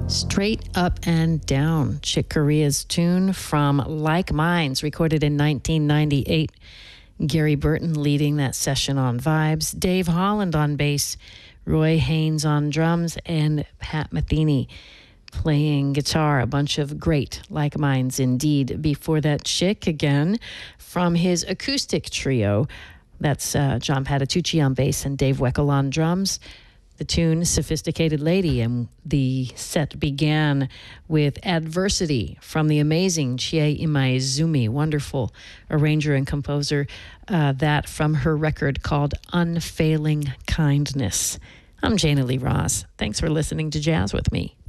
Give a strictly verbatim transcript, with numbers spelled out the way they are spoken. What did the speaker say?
Straight Up and Down, Chick Corea's tune from Like Minds, recorded in nineteen ninety-eight. Gary Burton leading that session on vibes, Dave Holland on bass, Roy Haynes on drums, and Pat Metheny playing guitar. A bunch of great Like Minds indeed. Before that, Chick again from his acoustic trio. That's uh, John Patitucci on bass and Dave Weckl on drums. The tune Sophisticated Lady, and the set began with Adversity from the amazing Chie Imaizumi, wonderful arranger and composer, uh, that from her record called Unfailing Kindness. I'm Jana Lee Ross. Thanks for listening to Jazz with me.